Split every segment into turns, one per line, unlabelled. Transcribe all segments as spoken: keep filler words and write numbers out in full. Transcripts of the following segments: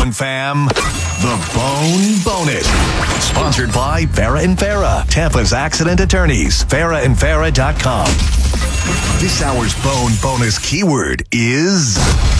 Bone fam? The Bone Bonus. Sponsored by Farah and Farah, Tampa's accident attorneys. farah and farah dot com. This hour's Bone Bonus keyword is...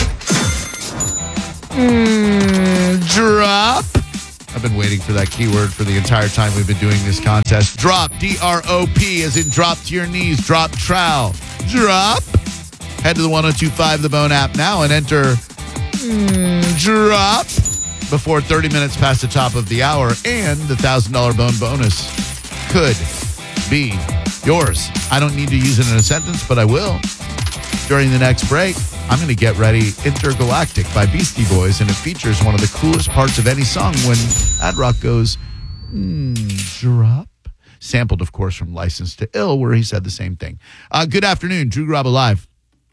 Mm, drop. I've been waiting for that keyword for the entire time we've been doing this contest. Drop, D R O P, as in drop to your knees, drop trowel. Drop. Head to the one oh two point five The Bone app now and enter mm, drop before thirty minutes past the top of the hour, and the one thousand dollars Bone bonus could be yours. I don't need to use it in a sentence, but I will. During the next break, I'm going to get ready Intergalactic by Beastie Boys, and it features one of the coolest parts of any song when Ad Rock goes, mm, drop. Sampled, of course, from License to Ill, where he said the same thing. Uh, good afternoon, Drew Garabo Live.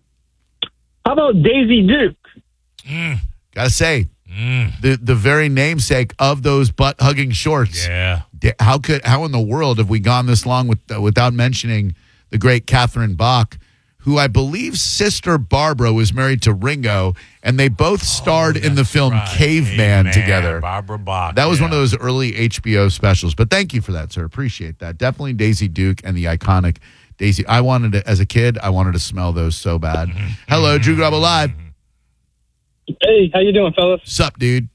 How about Daisy Duke?
Mm. Gotta say,
Mm.
the the very namesake of those butt hugging shorts.
Yeah.
How could how in the world have we gone this long with uh, without mentioning the great Catherine Bach, who I believe sister Barbara was married to Ringo, and they both starred
oh,
in the film
right.
Caveman,
Caveman
together.
Barbara Bach.
That was
yeah.
one of those early H B O specials. But thank you for that, sir. Appreciate that. Definitely Daisy Duke and the iconic Daisy. I wanted to, as a kid, I wanted to smell those so bad.
Mm-hmm.
Hello, Drew Garabo Live.
Hey, how you doing, fellas?
Sup, dude?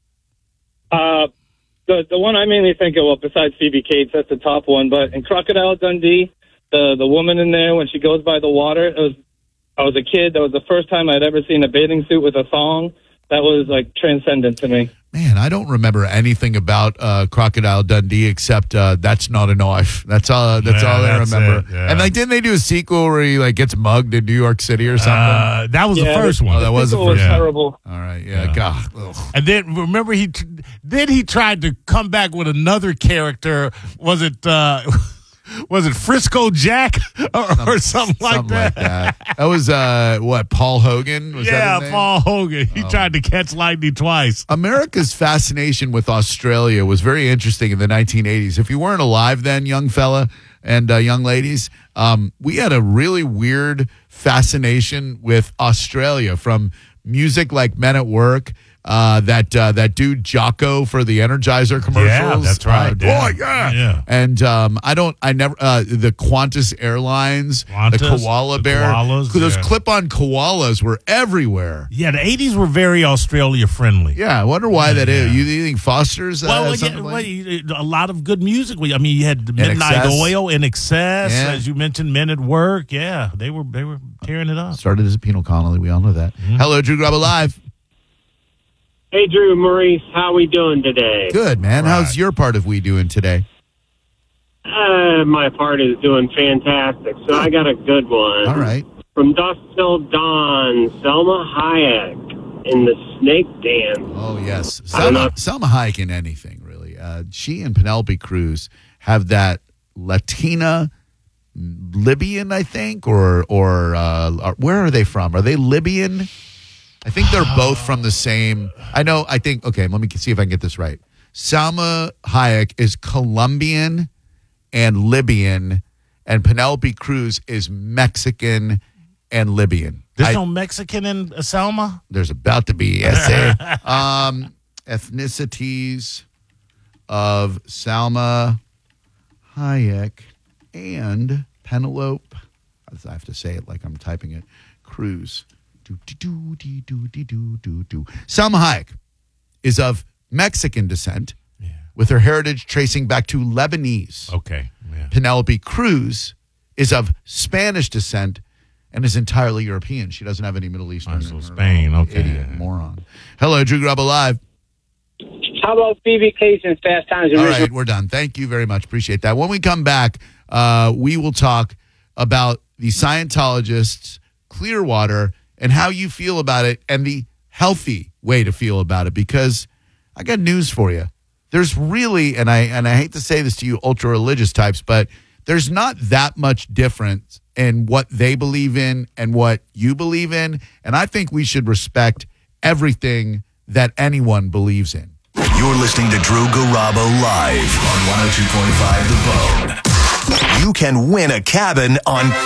Uh, the the one I mainly think of, well, besides Phoebe Cates, that's the top one. But in Crocodile Dundee, the the woman in there when she goes by the water, it was I was a kid. That was the first time I'd ever seen a bathing suit with a thong. That was like transcendent to me.
Man, I don't remember anything about uh, Crocodile Dundee except uh, that's not a knife. That's all. That's
Yeah,
all I
that's
remember.
it, yeah.
And like, didn't they do a sequel where he like gets mugged in New York City or something?
Uh, that was
Yeah,
the first
the-
one.
Oh, that was the
It was
first.
Yeah.
terrible.
All right, yeah,
Yeah.
God. Ugh.
And then remember he t- then he tried to come back with another character. Was it uh, was it Frisco Jack or, or something like
Something
that?
like that. That was uh, what Paul Hogan was. that
Yeah,
his name?
Paul Hogan. He
Oh.
tried to catch lightning twice.
America's fascination with Australia was very interesting in the nineteen eighties. If you weren't alive then, young fella and uh, young ladies, um, we had a really weird fascination with Australia, from music like Men at Work, uh, that uh, that dude Jocko for the Energizer commercials.
Yeah, that's right.
Uh,
Yeah.
Boy, yeah.
Yeah.
And um, I don't, I never, uh, the Qantas Airlines, the
Qantas,
koala
the
bear,
koalas,
those
yeah.
clip-on koalas were everywhere.
Yeah, the eighties were very Australia friendly.
Yeah, I wonder why that is.
Yeah.
You, you think Foster's uh,
Well,
has
yeah,
something
well,
like-
you- a lot of good music. I mean, you had Midnight
Excess.
Oil, In Excess,
Yeah.
as you mentioned, Men at Work. Yeah, they were they were tearing it up.
Started as a Penal Connolly. We all know that.
Mm-hmm.
Hello, Drew Garabo Live.
Hey, Drew, Maurice, how we doing today?
Good, man.
Right.
How's your part of We doing today?
Uh, my part is doing fantastic, so I got a good one.
All right.
From Dusk Till Dawn, Selma Hayek in The Snake Dance.
Oh, yes.
I don't
Selma,
know.
Selma Hayek in anything, really. Uh, she and Penelope Cruz have that Latina, Libyan, I think, or, or uh, where are they from? Are they Libyan? I think they're both from the same. I know. I think. Okay, let me see if I can get this right. Salma Hayek is Colombian and Libyan, and Penelope Cruz is Mexican and Libyan.
There's
I-
no Mexican in uh, Selma?
there's about to be essay. um, ethnicities of Salma Hayek and Penelope. I have to say it like I'm typing it. Cruz. Do, do, do, do, do, do, do, do. Salma Hayek is of Mexican descent,
Yeah.
with her heritage tracing back to Lebanese.
Okay. Yeah.
Penelope Cruz is of Spanish descent and is entirely European. She doesn't have any Middle Eastern.
Oh, so
in her.
Spain, okay.
Idiot, moron. Hello, Drew Garabo Live.
How about Phoebe Cates and Fast Times at
All
Ridgemont?
right, we're done. Thank you very much. Appreciate that. When we come back, uh, we will talk about the Scientologists, Clearwater, and how you feel about it, and the healthy way to feel about it. Because I got news for you. There's really, and I and I hate to say this to you ultra religious types, but there's not that much difference in what they believe in and what you believe in. And I think we should respect everything that anyone believes in.
You're listening to Drew Garabo live on one oh two point five The Bone. You can win a cabin on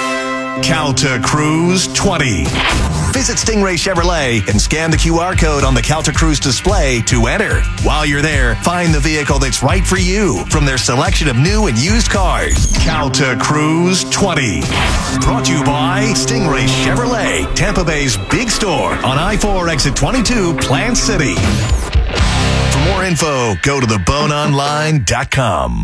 Calta Cruise twenty. Visit Stingray Chevrolet and scan the Q R code on the Calta Cruise display to enter. While you're there, find the vehicle that's right for you from their selection of new and used cars. Calta Cruise twenty. Brought to you by Stingray Chevrolet, Tampa Bay's big store on I four exit twenty-two, Plant City. For more info, go to the bone online dot com.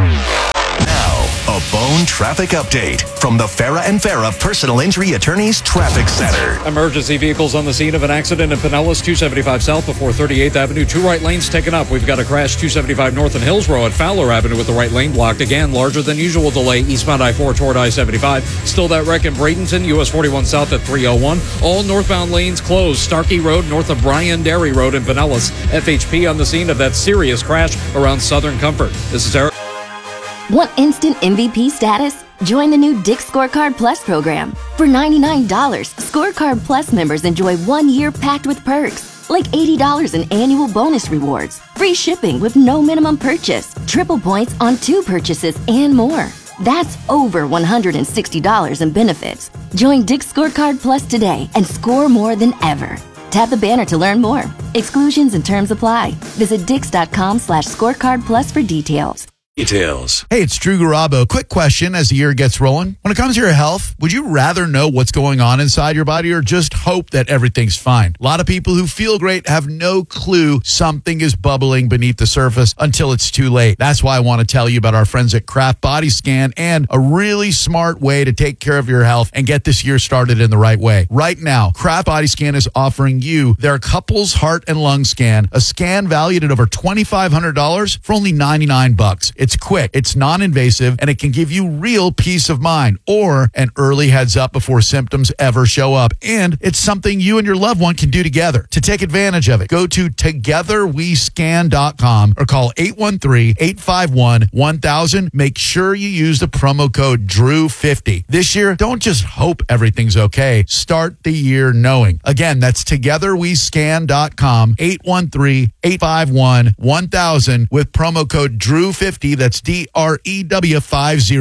Now, a Bone traffic update from the Farah and Farah Personal Injury Attorneys Traffic Center.
Emergency vehicles on the scene of an accident in Pinellas, two seventy-five South before thirty-eighth Avenue. Two right lanes taken up. We've got a crash two seventy-five North and Hills Row at Fowler Avenue with the right lane blocked. Again, larger than usual delay eastbound I four toward I seventy-five. Still that wreck in Bradenton, U S forty-one South at three oh one. All northbound lanes closed. Starkey Road north of Bryan Dairy Road in Pinellas. F H P on the scene of that serious crash around Southern Comfort. This is Eric.
Want instant M V P status? Join the new Dick's Scorecard Plus program. For ninety-nine dollars, Scorecard Plus members enjoy one year packed with perks, like eighty dollars in annual bonus rewards, free shipping with no minimum purchase, triple points on two purchases, and more. That's over one hundred sixty dollars in benefits. Join Dick's Scorecard Plus today and score more than ever. Tap the banner to learn more. Exclusions and terms apply. Visit dix.com slash scorecard plus for details.
Details.
Hey, it's Drew Garabo. Quick question as the year gets rolling. When it comes to your health, would you rather know what's going on inside your body or just hope that everything's fine? A lot of people who feel great have no clue something is bubbling beneath the surface until it's too late. That's why I want to tell you about our friends at Kraft Body Scan and a really smart way to take care of your health and get this year started in the right way. Right now, Kraft Body Scan is offering you their couples heart and lung scan, a scan valued at over twenty-five hundred dollars for only ninety-nine bucks. It's quick, it's non-invasive, and it can give you real peace of mind or an early heads up before symptoms ever show up. And it's something you and your loved one can do together. To take advantage of it, go to together we scan dot com or call eight one three, eight five one, one thousand. Make sure you use the promo code Drew fifty. This year, don't just hope everything's okay. Start the year knowing. Again, that's together we scan dot com, eight one three, eight five one, one thousand with promo code Drew fifty. That's D R E W fifty.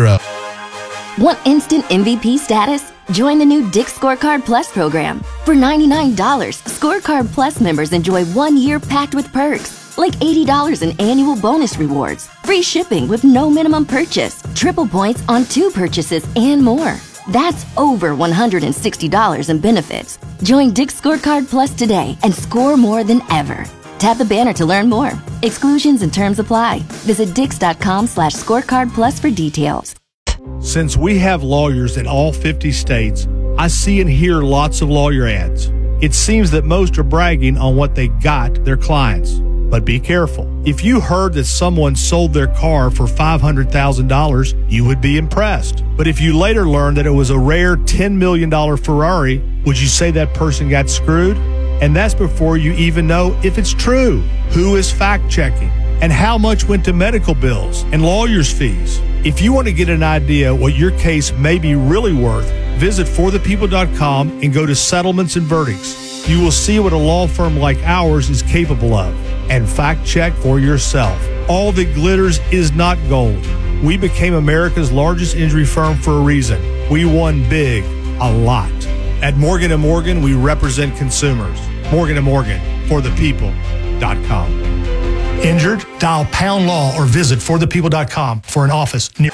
Want instant M V P status? Join the new Dick's Scorecard Plus program. For ninety-nine dollars, Scorecard Plus members enjoy one year packed with perks, like eighty dollars in annual bonus rewards, free shipping with no minimum purchase, triple points on two purchases, and more. That's over one hundred sixty dollars in benefits. Join Dick's Scorecard Plus today and score more than ever. Tap the banner to learn more. Exclusions and terms apply. Visit dix.com slash scorecard plus for details.
Since we have lawyers in all fifty states, I see and hear lots of lawyer ads. It seems that most are bragging on what they got their clients. But be careful. If you heard that someone sold their car for five hundred thousand dollars, you would be impressed. But if you later learned that it was a rare ten million dollars Ferrari, would you say that person got screwed? And that's before you even know if it's true. Who is fact-checking? And how much went to medical bills and lawyers' fees? If you want to get an idea what your case may be really worth, visit for the people dot com and go to Settlements and Verdicts. You will see what a law firm like ours is capable of. And fact-check for yourself. All that glitters is not gold. We became America's largest injury firm for a reason. We won big, a lot. At Morgan and Morgan, we represent consumers. Morgan and Morgan, for the people dot com. Injured? Dial pound law or visit for the people dot com for an office near.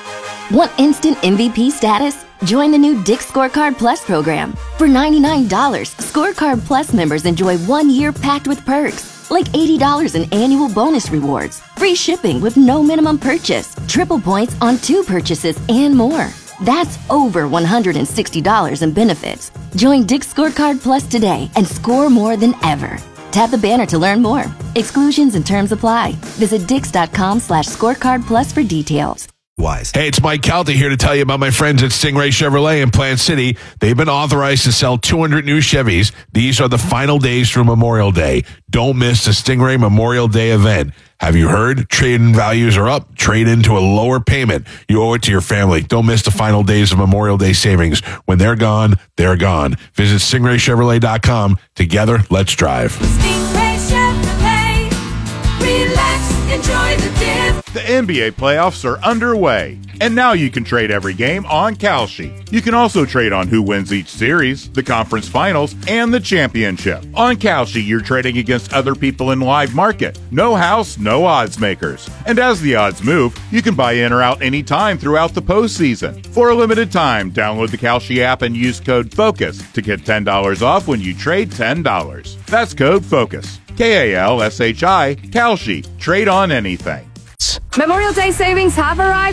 Want instant M V P status? Join the new Dick's Scorecard Plus program. For ninety-nine dollars, Scorecard Plus members enjoy one year packed with perks, like eighty dollars in annual bonus rewards, free shipping with no minimum purchase, triple points on two purchases, and more. That's over one hundred sixty dollars in benefits. Join Dick's Scorecard Plus today and score more than ever. Tap the banner to learn more. Exclusions and terms apply. Visit dix.com slash scorecard plus for details.
Wise. Hey, it's Mike Calta here to tell you about my friends at Stingray Chevrolet in Plant City. They've been authorized to sell two hundred new Chevys. These are the final days through Memorial Day. Don't miss the Stingray Memorial Day event. Have you heard? Trade-in values are up. Trade into a lower payment. You owe it to your family. Don't miss the final days of Memorial Day savings. When they're gone, they're gone. Visit stingray chevrolet dot com. Together, let's drive.
Stingray Chevrolet. Relax, enjoy the dip. The N B A playoffs are underway, and now you can trade every game on Kalshi. You can also trade on who wins each series, the conference finals, and the championship. On Kalshi, you're trading against other people in live market. No house, no odds makers. And as the odds move, you can buy in or out anytime throughout the postseason. For a limited time, download the Kalshi app and use code FOCUS to get ten dollars off when you trade ten dollars. That's code FOCUS. K A L S H I, Kalshi. Trade on anything.
Memorial Day savings have arrived.